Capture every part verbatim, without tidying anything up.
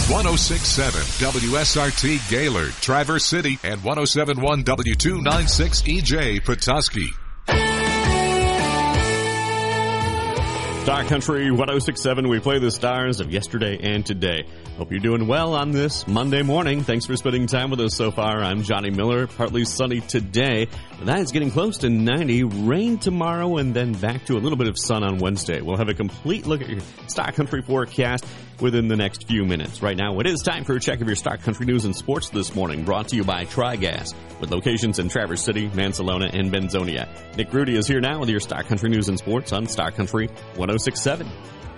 one oh six point seven W S R T Gaylord, Traverse City, and one oh seven point one W two ninety-six E J Petoskey. Star Country one oh six point seven, we play the stars of yesterday and today. Hope you're doing well on this Monday morning. Thanks for spending time with us so far. I'm Johnny Miller. Partly sunny today. That is getting close to ninety. Rain tomorrow and then back to a little bit of sun on Wednesday. We'll have a complete look at your Star Country forecast within the next few minutes. Right now, it is time for a check of your Star Country news and sports this morning, brought to you by Tri-Gas, with locations in Traverse City, Mansalona, and Benzonia. Nick Rudy is here now with your Star Country news and sports on Star Country one oh six point seven.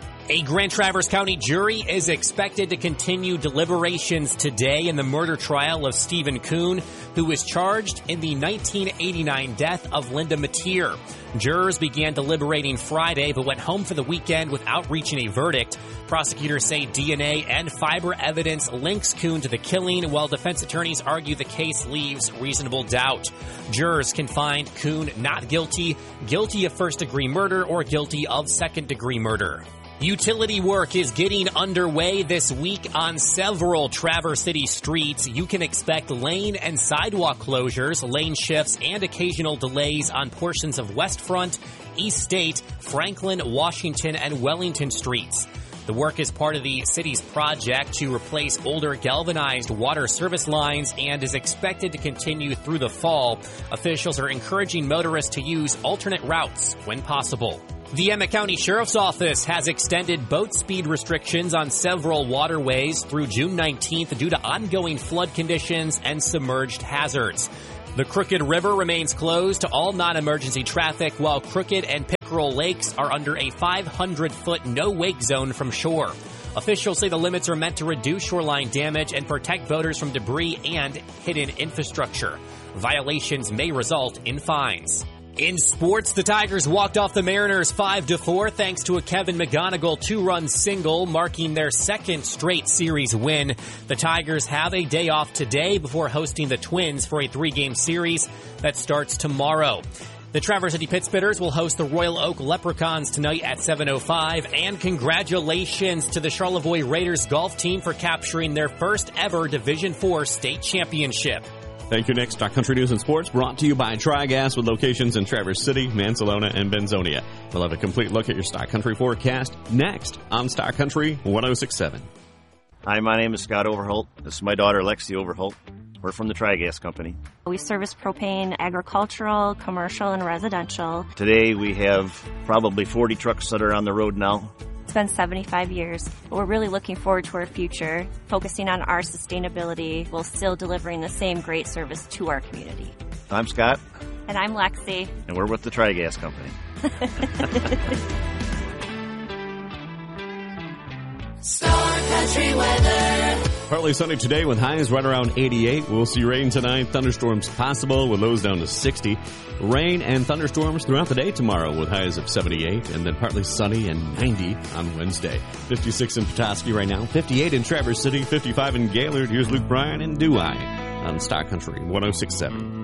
A Grand Traverse County jury is expected to continue deliberations today in the murder trial of Stephen Kuhn, who was charged in the nineteen eighty-nine death of Linda Mateer. Jurors began deliberating Friday, but went home for the weekend without reaching a verdict. Prosecutors say D N A and fiber evidence links Kuhn to the killing, while defense attorneys argue the case leaves reasonable doubt. Jurors can find Kuhn not guilty, guilty of first-degree murder, or guilty of second-degree murder. Utility work is getting underway this week on several Traverse City streets. You can expect lane and sidewalk closures, lane shifts, and occasional delays on portions of West Front, East State, Franklin, Washington, and Wellington streets. The work is part of the city's project to replace older galvanized water service lines and is expected to continue through the fall. Officials are encouraging motorists to use alternate routes when possible. The Emmett County Sheriff's Office has extended boat speed restrictions on several waterways through June nineteenth due to ongoing flood conditions and submerged hazards. The Crooked River remains closed to all non-emergency traffic, while Crooked and Pickerel Lakes are under a five hundred foot no-wake zone from shore. Officials say the limits are meant to reduce shoreline damage and protect boaters from debris and hidden infrastructure. Violations may result in fines. In sports, the Tigers walked off the Mariners five to four thanks to a Kevin McGonigal two-run single, marking their second straight series win. The Tigers have a day off today before hosting the Twins for a three-game series that starts tomorrow. The Traverse City Pittsburghers will host the Royal Oak Leprechauns tonight at seven oh five, and congratulations to the Charlevoix Raiders golf team for capturing their first ever Division four state championship. Thank you, Nick. Star Country News and Sports brought to you by Tri-Gas, with locations in Traverse City, Mansalona, and Benzonia. We'll have a complete look at your Star Country forecast next on Star Country one oh six point seven. Hi, my name is Scott Overholt. This is my daughter, Lexi Overholt. We're from the Tri-Gas Company. We service propane, agricultural, commercial, and residential. Today we have probably forty trucks that are on the road now. It's been seventy-five years. We're really looking forward to our future, focusing on our sustainability while still delivering the same great service to our community. I'm Scott. And I'm Lexi. And we're with the Tri-Gas Company. Star Country weather. Partly sunny today with highs right around eighty-eight. We'll see rain tonight. Thunderstorms possible with lows down to sixty. Rain and thunderstorms throughout the day tomorrow with highs of seventy-eight, and then partly sunny and ninety on Wednesday. fifty-six in Petoskey right now. fifty-eight in Traverse City. fifty-five in Gaylord. Here's Luke Bryan and Do I on Star Country one oh six point seven.